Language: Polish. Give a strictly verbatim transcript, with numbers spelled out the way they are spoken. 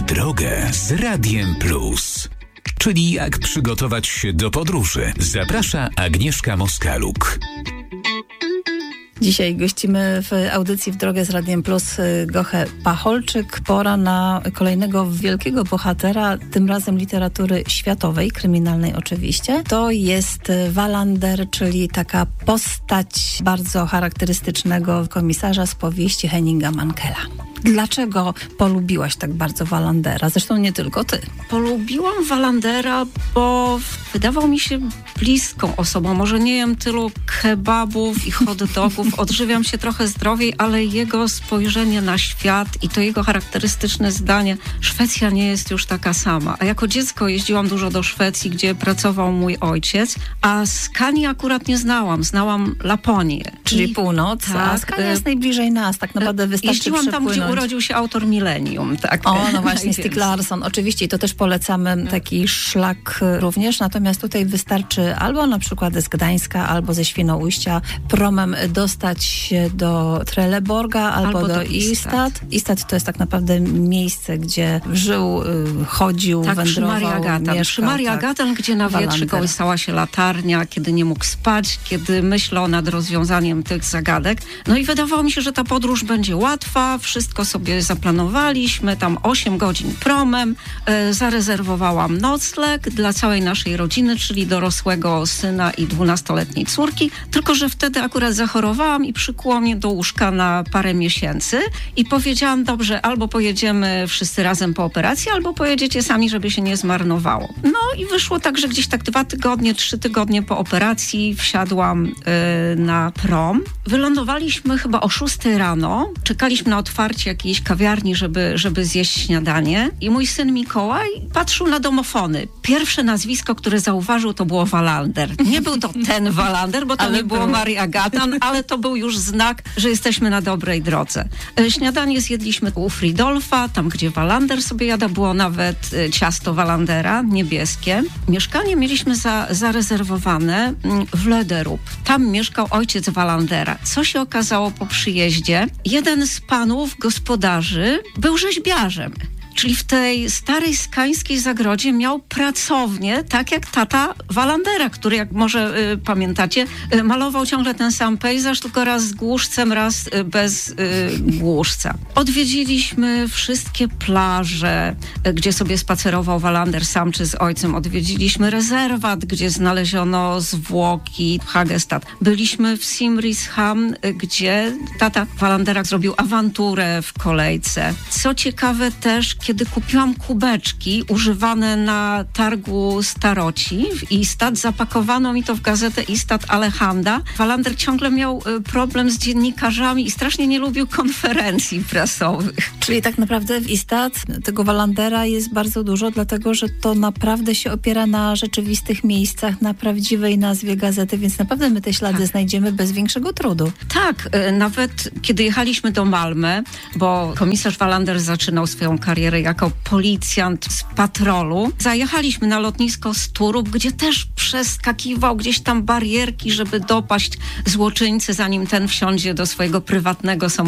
drogę z Radiem Plus. Czyli jak przygotować się do podróży. Zaprasza Agnieszka Moskaluk. Dzisiaj gościmy w audycji W drogę z Radiem Plus Gochę Pacholczyk. Pora na kolejnego wielkiego bohatera, tym razem literatury światowej, kryminalnej oczywiście. To jest Wallander, czyli taka postać bardzo charakterystycznego komisarza z powieści Henninga Mankella. Dlaczego polubiłaś tak bardzo Wallandera? Zresztą nie tylko ty. Polubiłam Wallandera, bo wydawał mi się bliską osobą. Może nie jem tylu kebabów i hot dogów, odżywiam się trochę zdrowiej, ale jego spojrzenie na świat i to jego charakterystyczne zdanie, Szwecja nie jest już taka sama. A jako dziecko jeździłam dużo do Szwecji, gdzie pracował mój ojciec, a Skanii akurat nie znałam. Znałam Laponię. Czyli I, północ, tak, a Skania jest najbliżej nas. Tak naprawdę wystarczy jeździłam tam, gdzie urodził się autor Millennium. Tak. O, no właśnie, Stieg Larsson. Oczywiście i to też polecamy taki szlak również. Natomiast tutaj wystarczy albo na przykład z Gdańska, albo ze Świnoujścia promem dostać się do Trelleborga, albo, albo do, do Istad. Istad to jest tak naprawdę miejsce, gdzie żył, chodził, tak, wędrował, przy Maria Gatan. mieszkał. Przy Maria tak, Gatan, gdzie na wietrze kołysała się latarnia, kiedy nie mógł spać, kiedy myślał nad rozwiązaniem tych zagadek. No i wydawało mi się, że ta podróż będzie łatwa, wszystko sobie zaplanowaliśmy, tam osiem godzin promem, e, zarezerwowałam nocleg dla całej naszej rodziny, czyli dorosłego syna i dwunastoletniej córki, tylko że wtedy akurat zachorowałam i przykuło mnie do łóżka na parę miesięcy i powiedziałam, dobrze, albo pojedziemy wszyscy razem po operacji, albo pojedziecie sami, żeby się nie zmarnowało. No i wyszło tak, że gdzieś tak dwa tygodnie, trzy tygodnie po operacji wsiadłam y, na prom. Wylądowaliśmy chyba o szóstej rano, czekaliśmy na otwarcie jakiejś kawiarni, żeby, żeby zjeść śniadanie i mój syn Mikołaj patrzył na domofony. Pierwsze nazwisko, które zauważył, to było Wallander. Nie był to ten Wallander, bo to ale nie było był. Maria Gatan, ale to był już znak, że jesteśmy na dobrej drodze. Śniadanie zjedliśmy u Fridolfa, tam gdzie Wallander sobie jada, było nawet ciasto Wallandera, niebieskie. Mieszkanie mieliśmy za, zarezerwowane w Lederup. Tam mieszkał ojciec Wallandera. Co się okazało po przyjeździe? Jeden z panów gospodarzy był rzeźbiarzem. Czyli w tej starej skańskiej zagrodzie miał pracownię, tak jak tata Wallandera, który, jak może y, pamiętacie, y, malował ciągle ten sam pejzaż, tylko raz z głuszcem, raz y, bez y, głuszca. Odwiedziliśmy wszystkie plaże, y, gdzie sobie spacerował Wallander sam czy z ojcem. Odwiedziliśmy rezerwat, gdzie znaleziono zwłoki Hagestad. Byliśmy w Simrishamn, y, gdzie tata Wallandera zrobił awanturę w kolejce. Co ciekawe też, kiedy kupiłam kubeczki używane na targu staroci w Istad, zapakowano mi to w gazetę Istad Alehanda. Wallander ciągle miał y, problem z dziennikarzami i strasznie nie lubił konferencji prasowych. Czyli tak naprawdę w Istad tego Wallandera jest bardzo dużo, dlatego że to naprawdę się opiera na rzeczywistych miejscach, na prawdziwej nazwie gazety, więc naprawdę my te ślady tak. znajdziemy bez większego trudu. Tak, y, nawet kiedy jechaliśmy do Malmö, bo komisarz Wallander zaczynał swoją karierę jako policjant z patrolu. Zajechaliśmy na lotnisko Sturup, gdzie też przeskakiwał gdzieś tam barierki, żeby dopaść złoczyńcy, zanim ten wsiądzie do swojego prywatnego samochodu.